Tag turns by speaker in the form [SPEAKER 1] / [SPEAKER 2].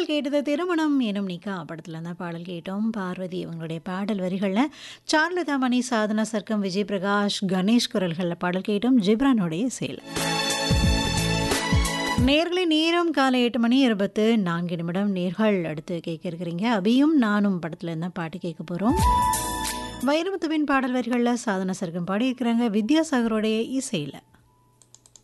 [SPEAKER 1] பாடல் கேட்டது திருமணம் எனும் நிக்கா படத்துல இருந்தா பாடல் கேட்டோம். பார்வதி இவங்களுடைய பாடல் வரிகள்ல சாருலதா மணி, சாதனா சர்க்கம், விஜய் பிரகாஷ், கணேஷ் குரல்கள்ல பாடல் கேட்டோம். ஜிப்ரானுடைய இசையில. நேர்களை நேரம் காலை 8:24 நேர்கள் அடுத்து கேட்க இருக்கிறீங்க. அபியும் நானும் படத்துல இருந்தா பாட்டு கேட்க போறோம். வைரமுத்துவின் பாடல் வரிகள்ல சாதனா சர்க்கம் பாடியிருக்கிறாங்க வித்யாசாகரோடைய இசையில.